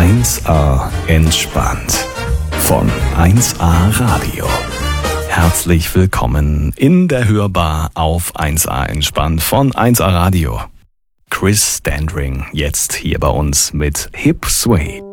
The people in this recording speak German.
1A entspannt von 1A Radio. Herzlich willkommen in der Hörbar auf 1A entspannt von 1A Radio. Chris Standring jetzt hier bei uns mit Hip Sway.